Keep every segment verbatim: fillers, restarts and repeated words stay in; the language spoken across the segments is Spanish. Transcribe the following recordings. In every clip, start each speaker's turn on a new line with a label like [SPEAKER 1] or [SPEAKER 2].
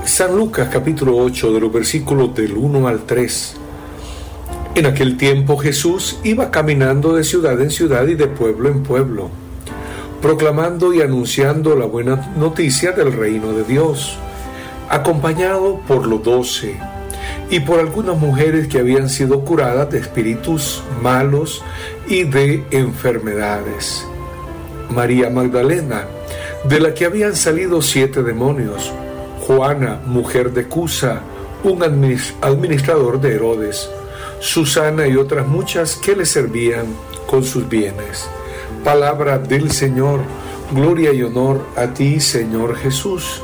[SPEAKER 1] San Lucas capítulo ocho, de los versículos del uno al tres. En aquel tiempo Jesús iba caminando de ciudad en ciudad y de pueblo en pueblo, proclamando y anunciando la buena noticia del reino de Dios, acompañado por los doce y por algunas mujeres que habían sido curadas de espíritus malos y de enfermedades. María Magdalena, de la que habían salido siete demonios; Juana, mujer de Cusa, un administrador de Herodes; Susana y otras muchas que le servían con sus bienes. Palabra del Señor. Gloria y honor a ti, Señor Jesús.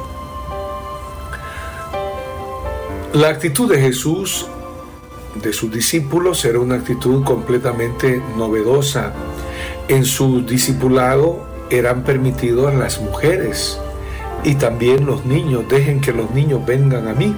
[SPEAKER 1] La actitud de Jesús, de sus discípulos, era una actitud completamente novedosa. En su discipulado eran permitidas las mujeres y también los niños. Dejen que los niños vengan a mí.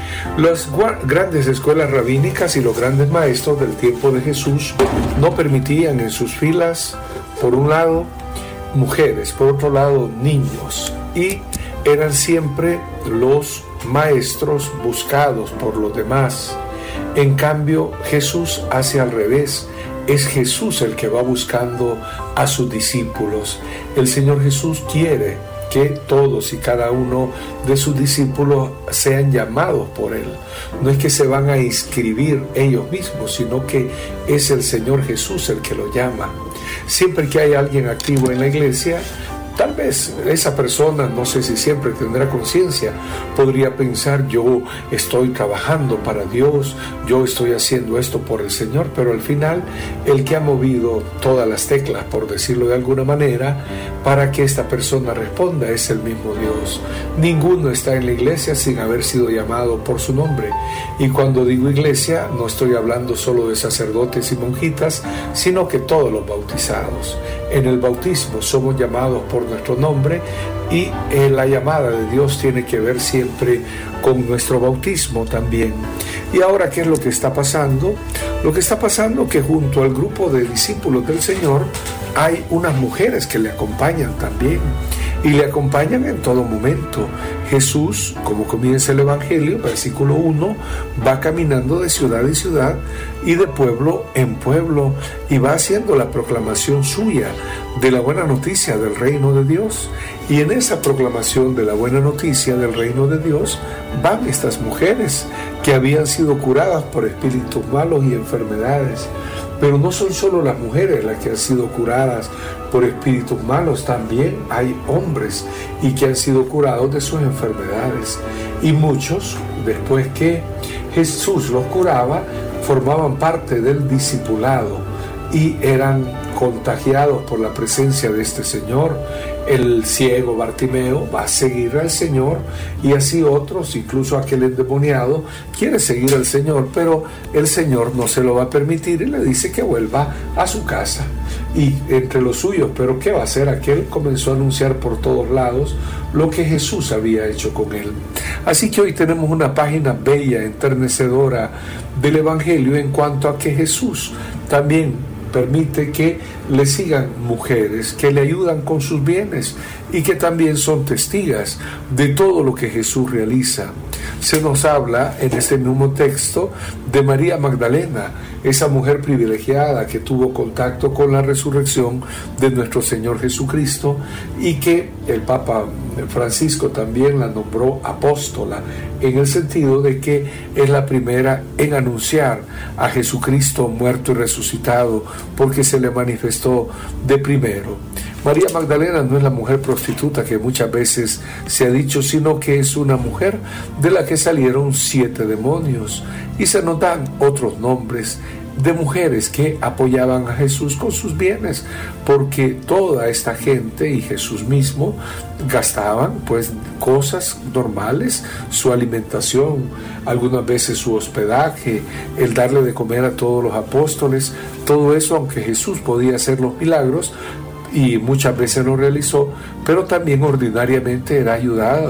[SPEAKER 1] Las grandes escuelas rabínicas y los grandes maestros del tiempo de Jesús no permitían en sus filas, por un lado, mujeres, por otro lado, niños, y eran siempre los maestros buscados por los demás. En cambio, Jesús hace al revés. Es Jesús el que va buscando a sus discípulos. El Señor Jesús quiere que todos y cada uno de sus discípulos sean llamados por Él. No es que se van a inscribir ellos mismos, sino que es el Señor Jesús el que lo llama. Siempre que hay alguien activo en la iglesia, tal vez esa persona, no sé si siempre tendrá conciencia, podría pensar: yo estoy trabajando para Dios, yo estoy haciendo esto por el Señor, pero al final el que ha movido todas las teclas, por decirlo de alguna manera, para que esta persona responda es el mismo Dios. Ninguno está en la iglesia sin haber sido llamado por su nombre. Y cuando digo iglesia, no estoy hablando solo de sacerdotes y monjitas, sino que todos los bautizados. En el bautismo somos llamados por nuestro nombre y eh, la llamada de Dios tiene que ver siempre con nuestro bautismo también. Y ahora, ¿qué es lo que está pasando? Lo que está pasando es que junto al grupo de discípulos del Señor hay unas mujeres que le acompañan también, y le acompañan en todo momento. Jesús, como comienza el Evangelio, versículo uno, va caminando de ciudad en ciudad y de pueblo en pueblo, y va haciendo la proclamación suya de la buena noticia del reino de Dios. Y en esa proclamación de la buena noticia del reino de Dios van estas mujeres que habían sido curadas por espíritus malos y enfermedades. Pero no son solo las mujeres las que han sido curadas por espíritus malos, también hay hombres y que han sido curados de sus enfermedades. Y muchos, después que Jesús los curaba, formaban parte del discipulado y eran contagiados por la presencia de este Señor. El ciego Bartimeo va a seguir al Señor, y así otros, incluso aquel endemoniado quiere seguir al Señor, pero el Señor no se lo va a permitir y le dice que vuelva a su casa y entre los suyos. Pero ¿qué va a hacer? Aquel comenzó a anunciar por todos lados lo que Jesús había hecho con él. Así que hoy tenemos una página bella, enternecedora del Evangelio en cuanto a que Jesús también permite que le sigan mujeres que le ayudan con sus bienes y que también son testigas de todo lo que Jesús realiza. Se nos habla en este mismo texto de María Magdalena, esa mujer privilegiada que tuvo contacto con la resurrección de nuestro Señor Jesucristo, y que el Papa Francisco también la nombró apóstola, en el sentido de que es la primera en anunciar a Jesucristo muerto y resucitado, porque se le manifestó de primero. María Magdalena no es la mujer prostituta que muchas veces se ha dicho, sino que es una mujer de la que salieron siete demonios, y se nos dan otros nombres de mujeres que apoyaban a Jesús con sus bienes, porque toda esta gente y Jesús mismo gastaban pues cosas normales, su alimentación, algunas veces su hospedaje, el darle de comer a todos los apóstoles, todo eso, aunque Jesús podía hacer los milagros y muchas veces lo realizó, pero también ordinariamente era ayudado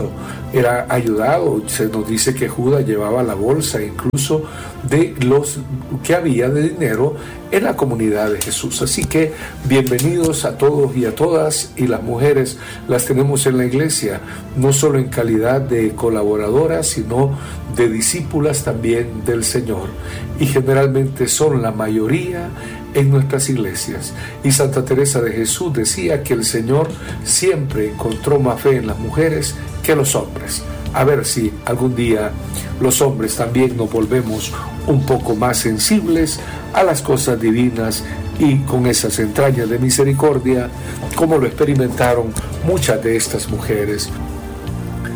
[SPEAKER 1] era ayudado. Se nos dice que Judas llevaba la bolsa incluso de los que había de dinero en la comunidad de Jesús. Así que bienvenidos a todos y a todas, y las mujeres las tenemos en la iglesia, no solo en calidad de colaboradoras, sino de discípulas también del Señor, y generalmente son la mayoría en nuestras iglesias. Y Santa Teresa de Jesús decía que el Señor siempre encontró más fe en las mujeres que los hombres. A ver si algún día los hombres también nos volvemos un poco más sensibles a las cosas divinas y con esas entrañas de misericordia, como lo experimentaron muchas de estas mujeres.